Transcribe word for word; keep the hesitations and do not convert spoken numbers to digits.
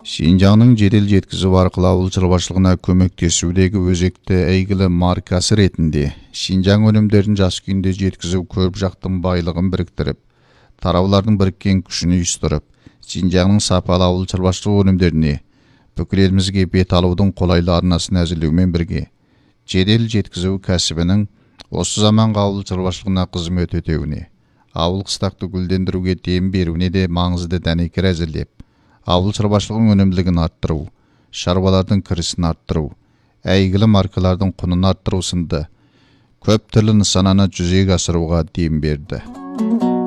Шинжаңның жедел жеткізіп арқылы ауыл шаруашылығына көмектесудегі өзекті әйгілі маркасы ретінде Шинжаң өнімдерін жас күйінде жеткізіп көп жақтың байлығын біріктіріп, тараулардың біріккен күшін ұйыстырып, Шинжаңның сапалы ауыл шаруашылығы өнімдеріне бүкіл елімізге бет алудың қолайлы арнасын әзірлеумен бірге, жедел жеткізу кәсібінің осы заманғы ауыл шаруашылығына қызмет өтеуіне, ауыл қыстақты гүлдендіруге дем беруіне де маңызды дәнекер әзірлеп, ауыл шаруашылығының өнімділігін арттыру, шаруалардың кірісін арттыру, әйгілі маркалардың құнын арттыру сынды көп түрлі нысананы жүзеге асыруға дем берді.